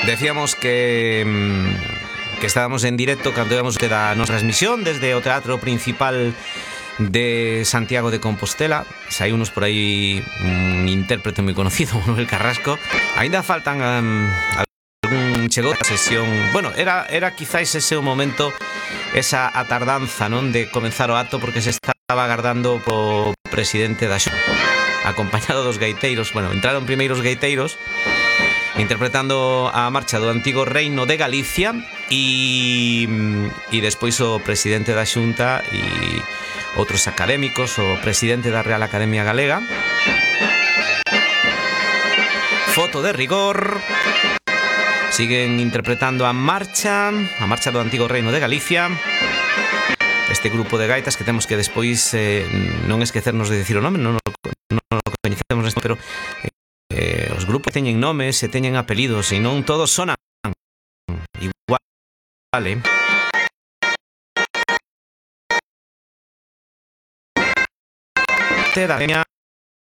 Decíamos que estábamos en directo cando íbamos que da nosa transmisión desde o Teatro Principal de Santiago de Compostela. Saíunos por aí un intérprete moi conocido, Manuel Carrasco. Ainda faltan algún chegou a sesión. Bueno, era quizáis ese o momento, esa atardanza, non, de comenzar o acto, porque se estaba agardando po presidente da Xunta, acompañado dos gaiteiros. Bueno, entraron primeiro os gaiteiros interpretando a marcha do antigo reino de Galicia e despois o presidente da Xunta e outros académicos, o presidente da Real Academia Galega. Foto de rigor. Siguen interpretando a marcha do antigo reino de Galicia. Este grupo de gaitas que temos que despois non esquecernos de dicir o nome, non o coñecemos, pero os grupos teñen nomes e teñen apelidos e non todos sonan igual, vale? Da